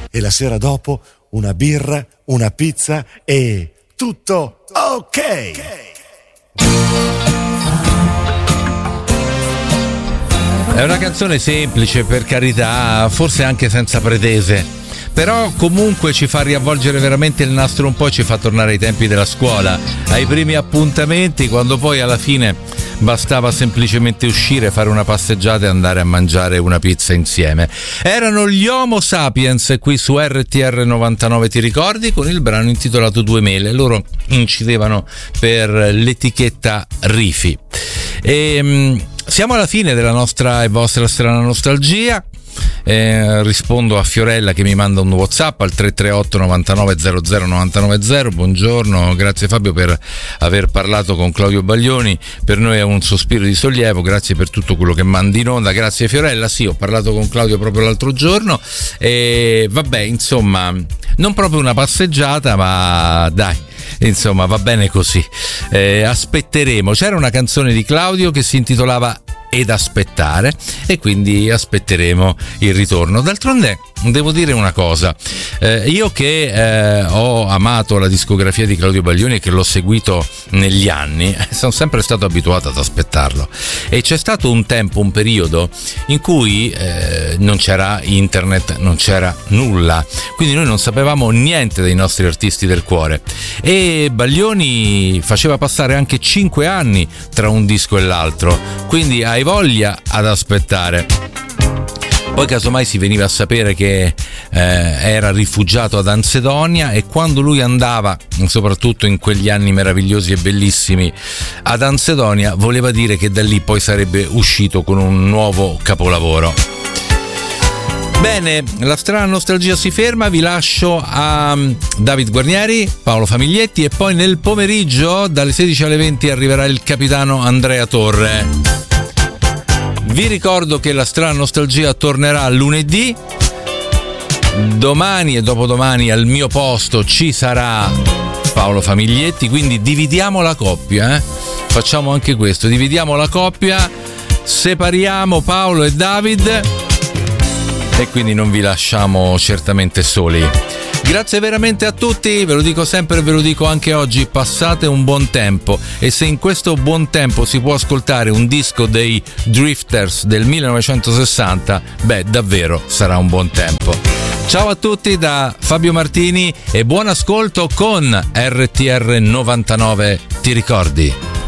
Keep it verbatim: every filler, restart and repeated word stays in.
e la sera dopo una birra, una pizza e tutto ok. È una canzone semplice, per carità, forse anche senza pretese, però comunque ci fa riavvolgere veramente il nastro un po' e ci fa tornare ai tempi della scuola, ai primi appuntamenti, quando poi alla fine bastava semplicemente uscire, fare una passeggiata e andare a mangiare una pizza insieme. Erano gli Homo Sapiens qui su R T R novantanove, ti ricordi, con il brano intitolato Due mele. Loro incidevano per l'etichetta Rifi. E siamo alla fine della nostra e vostra strana nostalgia. Eh, rispondo a Fiorella che mi manda un WhatsApp al tre tre otto novantanove zero zero novantanove zero. Buongiorno, grazie Fabio per aver parlato con Claudio Baglioni, per noi è un sospiro di sollievo, grazie per tutto quello che mandi in onda. Grazie Fiorella, sì, ho parlato con Claudio proprio l'altro giorno e vabbè, insomma, non proprio una passeggiata, ma dai, insomma, va bene così. Eh, aspetteremo. C'era una canzone di Claudio che si intitolava Ed aspettare, e quindi aspetteremo il ritorno. D'altronde devo dire una cosa, eh, io che eh, ho amato la discografia di Claudio Baglioni e che l'ho seguito negli anni, sono sempre stato abituato ad aspettarlo, e c'è stato un tempo, un periodo in cui eh, non c'era internet, non c'era nulla, quindi noi non sapevamo niente dei nostri artisti del cuore, e Baglioni faceva passare anche cinque anni tra un disco e l'altro, quindi hai voglia ad aspettare. Poi casomai si veniva a sapere che eh, era rifugiato ad Ansedonia, e quando lui andava, soprattutto in quegli anni meravigliosi e bellissimi, ad Ansedonia, voleva dire che da lì poi sarebbe uscito con un nuovo capolavoro. Bene, la strana nostalgia si ferma, vi lascio a David Guarnieri, Paolo Famiglietti, e poi nel pomeriggio dalle sedici alle venti arriverà il capitano Andrea Torre. Vi ricordo che la strana nostalgia tornerà lunedì. Domani e dopodomani al mio posto ci sarà Paolo Famiglietti, quindi dividiamo la coppia, eh? Facciamo anche questo, dividiamo la coppia, separiamo Paolo e David, e quindi non vi lasciamo certamente soli. Grazie veramente a tutti, ve lo dico sempre e ve lo dico anche oggi, passate un buon tempo, e se in questo buon tempo si può ascoltare un disco dei Drifters del millenovecentosessanta, beh, davvero sarà un buon tempo. Ciao a tutti da Fabio Martini e buon ascolto con R T R novantanove, ti ricordi?